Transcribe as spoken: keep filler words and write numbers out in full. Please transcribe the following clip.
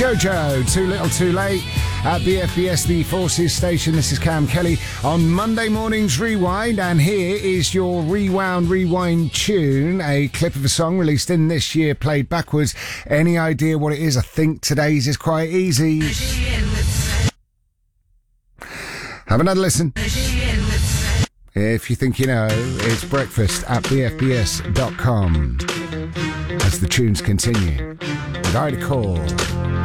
Jojo, Too Little Too Late at B F B S, the Forces station. This is Cam Kelly on Monday Morning's Rewind, and here is your Rewound Rewind tune, a clip of a song released in this year, played backwards. Any idea what it is? I think today's is quite easy. Have another listen. If you think you know, it's breakfast at b f b s dot com as the tunes continue with Ida Cole.